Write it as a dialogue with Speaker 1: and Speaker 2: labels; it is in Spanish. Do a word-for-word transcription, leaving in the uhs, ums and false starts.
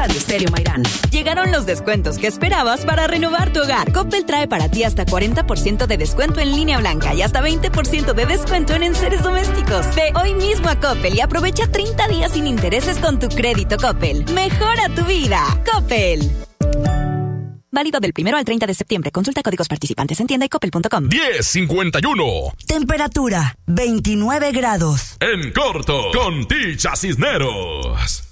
Speaker 1: Radio Stereo Mairán. Llegaron los descuentos que esperabas para renovar tu hogar. Coppel trae para ti hasta cuarenta por ciento de descuento en línea blanca y hasta veinte por ciento de descuento en enseres domésticos. Ve hoy mismo a Coppel y aprovecha treinta días sin intereses con tu crédito Coppel. Mejora tu vida. Coppel. Válido del primero al treinta de septiembre. Consulta códigos participantes en tienda y coppel punto com.
Speaker 2: diez cincuenta y uno.
Speaker 3: Temperatura veintinueve grados.
Speaker 2: En corto, con Ticha Cisneros.